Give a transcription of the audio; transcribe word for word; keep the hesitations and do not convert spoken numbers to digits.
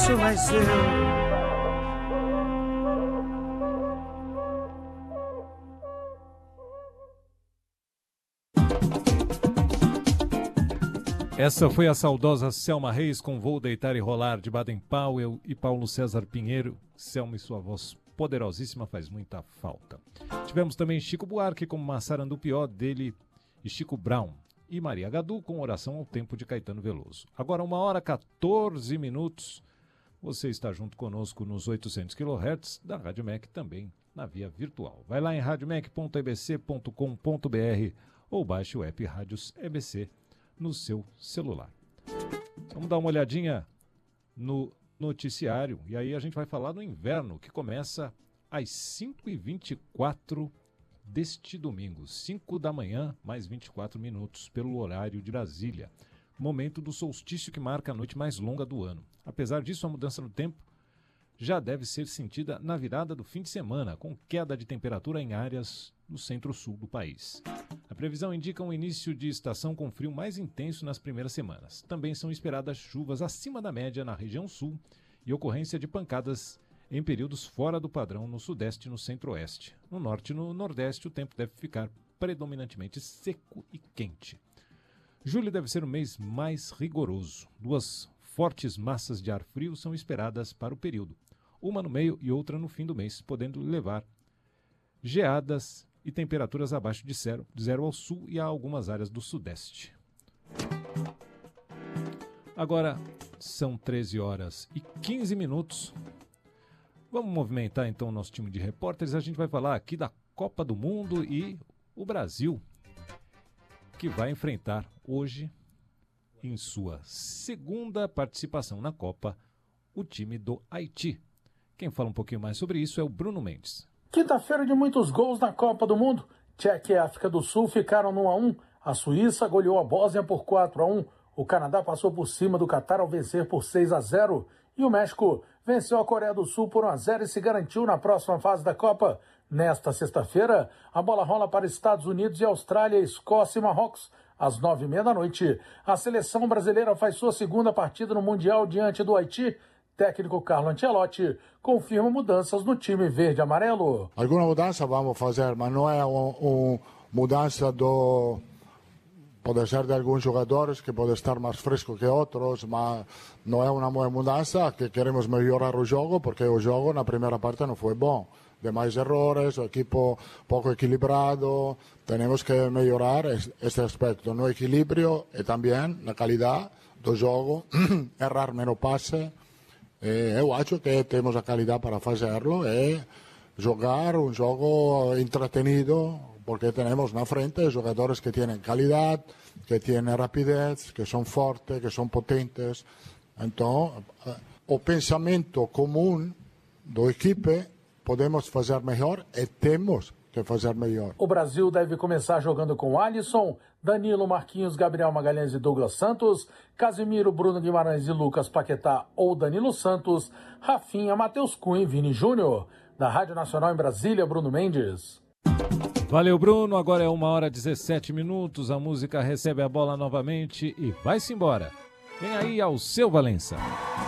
isso, mas eu... Essa foi a saudosa Selma Reis com Vou Deitar e Rolar, de Baden Powell e Paulo César Pinheiro. Selma e sua voz poderosíssima faz muita falta. Tivemos também Chico Buarque com Massarandupió, dele e Chico Brown. E Maria Gadu com Oração ao Tempo, de Caetano Veloso. Agora uma hora e quatorze minutos. Você está junto conosco nos oitocentos quilohertz da Rádio M E C, também na via virtual. Vai lá em rádio mec ponto e b c ponto com ponto b r ou baixe o app Rádios E B C no seu celular. Vamos dar uma olhadinha no noticiário e aí a gente vai falar do inverno, que começa às cinco e vinte e quatro deste domingo, cinco da manhã, mais vinte e quatro minutos, pelo horário de Brasília. Momento do solstício, que marca a noite mais longa do ano. Apesar disso, a mudança no tempo já deve ser sentida na virada do fim de semana, com queda de temperatura em áreas no centro-sul do país. A previsão indica um início de estação com frio mais intenso nas primeiras semanas. Também são esperadas chuvas acima da média na região sul e ocorrência de pancadas em períodos fora do padrão no sudeste e no centro-oeste. No norte e no nordeste, o tempo deve ficar predominantemente seco e quente. Julho deve ser o mês mais rigoroso. Duas fortes massas de ar frio são esperadas para o período, uma no meio e outra no fim do mês, podendo levar geadas e temperaturas abaixo de zero, de zero ao sul e a algumas áreas do sudeste. Agora são treze horas e quinze minutos. Vamos movimentar então o nosso time de repórteres. A gente vai falar aqui da Copa do Mundo e o Brasil, que vai enfrentar hoje, em sua segunda participação na Copa, o time do Haiti. Quem fala um pouquinho mais sobre isso é o Bruno Mendes. Quinta-feira de muitos gols na Copa do Mundo. Tchequia e África do Sul ficaram no um a um. A Suíça goleou a Bósnia por quatro a um. O Canadá passou por cima do Catar ao vencer por seis a zero. E o México venceu a Coreia do Sul por um a zero e se garantiu na próxima fase da Copa. Nesta sexta-feira, a bola rola para Estados Unidos e Austrália, Escócia e Marrocos. Às nove e meia da noite, a seleção brasileira faz sua segunda partida no Mundial diante do Haiti. Técnico Carlo Ancelotti confirma mudanças no time verde-amarelo. Alguma mudança vamos fazer, mas não é uma um mudança do... Pode ser de alguns jogadores que podem estar mais frescos que outros, mas não é uma mudança que queremos melhorar o jogo, porque o jogo na primeira parte não foi bom. Demais errores, o equipo pouco equilibrado, temos que melhorar este aspecto no equilíbrio e também na qualidade do jogo, errar menos passe. Eu acho que temos a qualidade para fazê-lo e jogar um jogo entretenido, porque temos na frente jogadores que têm qualidade, que têm rapidez, que são fortes, que são potentes. Então, o pensamento comum da equipe podemos fazer melhor e temos que fazer melhor. O Brasil deve começar jogando com Alisson, Danilo, Marquinhos, Gabriel Magalhães e Douglas Santos, Casimiro, Bruno Guimarães e Lucas Paquetá ou Danilo Santos, Rafinha, Matheus Cunha e Vini Júnior. Da Rádio Nacional em Brasília, Bruno Mendes. Valeu, Bruno. Agora é uma hora e dezessete minutos. A música recebe a bola novamente e vai-se embora. Vem aí ao seu Valença.